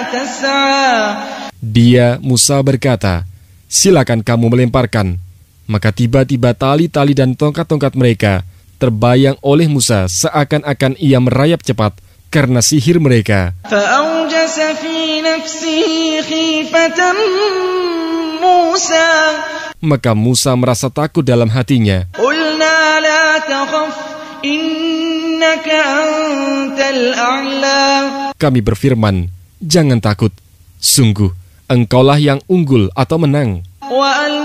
Dia, Musa, berkata, "Silakan kamu melemparkan." Maka tiba-tiba tali-tali dan tongkat-tongkat mereka terbayang oleh Musa seakan-akan ia merayap cepat karena sihir mereka. Maka Musa merasa takut dalam hatinya. Kami berfirman, "Jangan takut, sungguh engkaulah yang unggul atau menang."